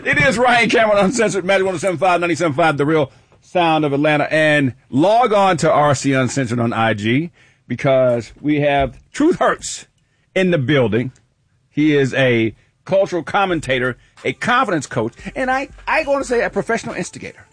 It is Ryan Cameron Uncensored, Magic 107.5, 97.5, The Real Sound of Atlanta. And log on to RC Uncensored on IG because we have Truth Hurts in the building. He is a cultural commentator, a confidence coach, and I want to say a professional instigator.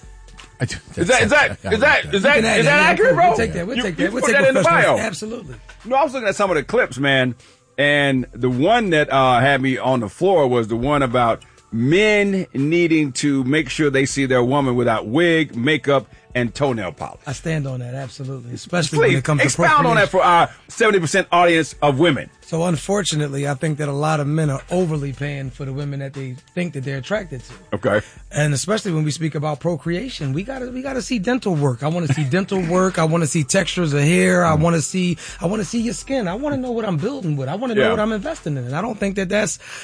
Is that accurate, bro? We'll take that. We'll take that in the bio. Absolutely. No, I was looking at some of the clips, man, and the one that had me on the floor was the one about men needing to make sure they see their woman without wig, makeup, and toenail polish. I stand on that, absolutely. Especially when it comes to expound on that for our 70% audience of women. So unfortunately, I think that a lot of men are overly paying for the women that they think that they're attracted to. Okay. And especially when we speak about procreation, we gotta see dental work. I want to see dental work. I want to see textures of hair. I want to see your skin. I want to know what I'm building with. I want to know what I'm investing in. And I don't think that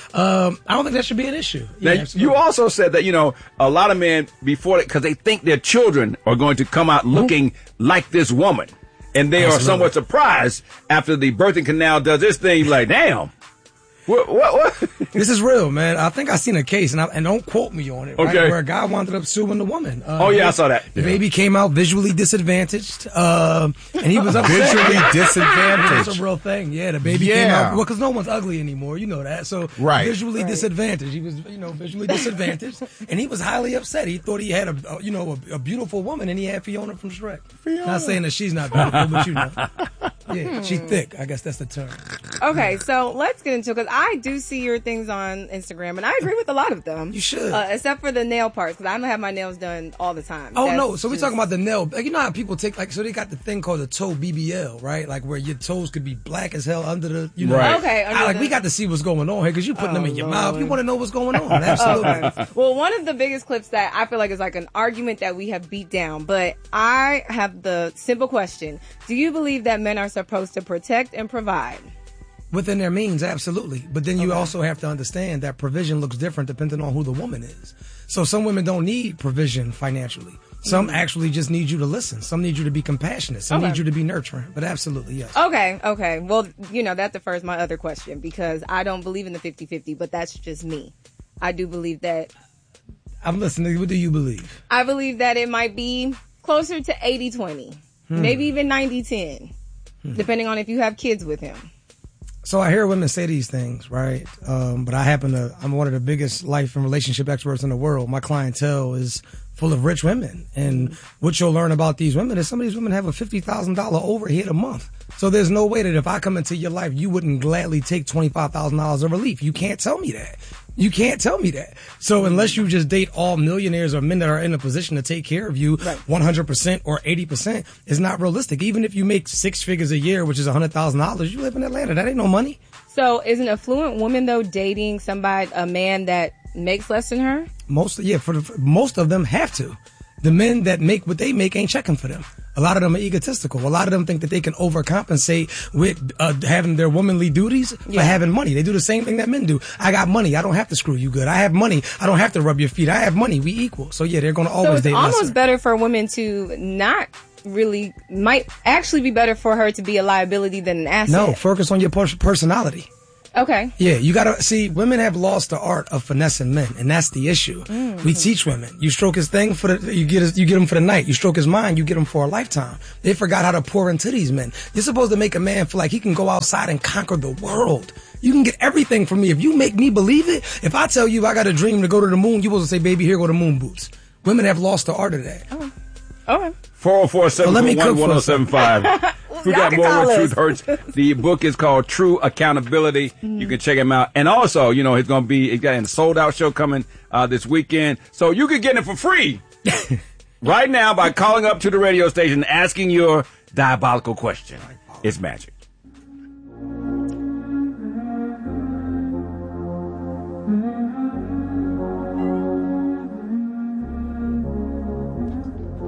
that should be an issue. Now, you also said that, a lot of men before because they think their children are going to come out looking like this woman. And they are somewhat surprised after the birthing canal does this thing. Like, damn, what? This is real, man. I think I seen a case, and don't quote me on it, right, where a guy wound up suing the woman. I saw that. The baby came out visually disadvantaged, and he was upset. Visually disadvantaged. That's a real thing. Yeah, the baby came out, because no one's ugly anymore. You know that. So visually disadvantaged. He was, visually disadvantaged, and he was highly upset. He thought he had a beautiful woman, and he had Fiona from Shrek. Not saying that she's not beautiful, but yeah, she's thick. I guess that's the term. Okay, so let's get into it, because I do see your things on Instagram, and I agree with a lot of them. You should. Except for the nail parts, because I'm going to have my nails done all the time. Oh, no. So we're talking about the nail. Like, you know how people take, so they got the thing called the toe BBL, right? Like, where your toes could be black as hell under the, Right. Okay. We got to see what's going on here, because you putting them in your mouth. You want to know what's going on. Absolutely. Okay. Well, one of the biggest clips that I feel like is like an argument that we have beat down, but I have the simple question. Do you believe that men are supposed to protect and provide? Within their means, absolutely. But then you also have to understand that provision looks different depending on who the woman is. So some women don't need provision financially. Some actually just need you to listen. Some need you to be compassionate. Some need you to be nurturing. But absolutely, yes. Okay. Well, that defers my other question, because I don't believe in the 50-50, but that's just me. I do believe that. I'm listening. What do you believe? I believe that it might be closer to 80-20, maybe even 90-10, depending on if you have kids with him. So I hear women say these things, right? But I'm one of the biggest life and relationship experts in the world. My clientele is full of rich women. And what you'll learn about these women is some of these women have a $50,000 overhead a month. So there's no way that if I come into your life, you wouldn't gladly take $25,000 of relief. You can't tell me that. You can't tell me that. So unless you just date all millionaires or men that are in a position to take care of you 100% or 80%, it's not realistic. Even if you make six figures a year, which is $100,000, you live in Atlanta. That ain't no money. So is an affluent woman, though, dating a man that makes less than her? Most of them have to. The men that make what they make ain't checking for them. A lot of them are egotistical. A lot of them think that they can overcompensate with having their womanly duties for having money. They do the same thing that men do. I got money. I don't have to screw you good. I have money. I don't have to rub your feet. I have money. We equal. So they're going to always date lesser. So it's almost better for women to not really, might actually be better for her to be a liability than an asset. No, focus on your personality. Okay. Yeah, you gotta see, women have lost the art of finessing men, and that's the issue. We teach women. You stroke his thing you get him for the night. You stroke his mind, you get him for a lifetime. They forgot how to pour into these men. You're supposed to make a man feel like he can go outside and conquer the world. You can get everything from me. If you make me believe it, if I tell you I got a dream to go to the moon, you're supposed to say, baby, here go the moon boots. Women have lost the art of that. Oh. Okay. 404-741-1075. We got more with Truth Hurts. The book is called True Accountability. You can check him out. And also, he's got a sold out show coming this weekend. So you can get it for free right now by calling up to the radio station asking your diabolical question. It's magic.